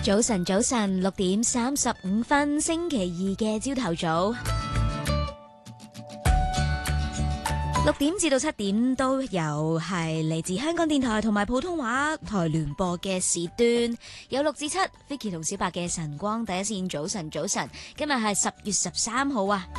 早晨，早晨，6:35，星期二嘅朝頭早，6點至到7點都有係嚟自香港電台同埋普通話台聯播嘅時段，有6至7 Vicky 同小白嘅晨光第一線。早晨，早晨，今日係10月13號啊！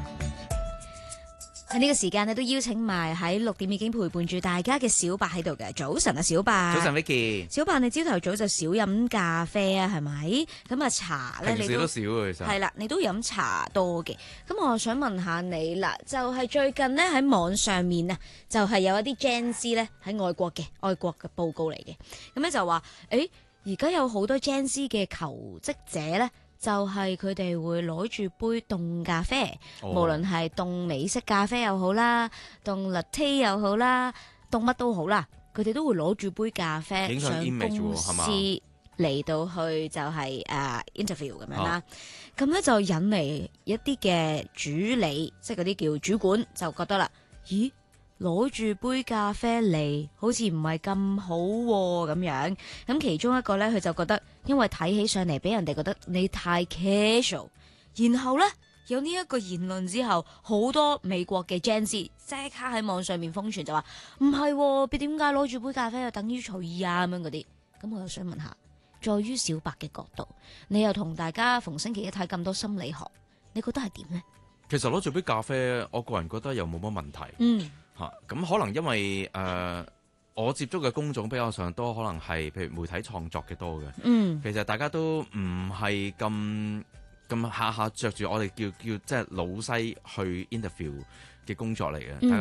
喺呢個時間咧，都邀請埋喺6點已經陪伴住大家嘅小白喺度嘅。早晨啊，小白。 早晨 Vicky。 小白，你朝頭早就少飲咖啡啊，係咪？咁啊茶咧， 平時都少嘅其實。 係啦，你都飲茶多嘅。咁我想問下你啦，就係最近呢，喺網上面啊，就係有一啲 Gen Z 咧喺外國嘅報告嚟嘅。咁咧就話，而家有好多 Gen Z 嘅求職者咧。就係佢哋會攞住杯凍咖啡，無論係凍美式咖啡又好啦，凍 latte 又好啦，凍乜都好啦，佢哋都會攞住杯咖啡上公司嚟到去就係interview 咁樣啦。咁咧就引嚟一啲嘅主理，即係嗰啲叫主管，就覺得啦，咦？攞住杯咖啡嚟，好似唔係咁好咁樣。咁其中一個呢，佢就覺得，因為睇起上嚟俾人哋覺得你太 casual。然後呢，有呢一個言論之後，好多美國嘅 Gen Z 即刻喺網上面瘋傳，就話唔係，你點解攞住杯咖啡就等於隨意啊咁樣嗰啲？咁我又想問下，在於小白嘅角度，你又同大家逢星期一睇咁多心理學，你覺得係點呢？ 其實攞住杯咖啡，我個人覺得又冇乜問題。咁可能因為我接觸嘅工種比較上多，可能係譬如媒體創作嘅多嘅。其實大家都唔係咁下下着住我哋叫即係老西去 interview 嘅工作嚟嘅。大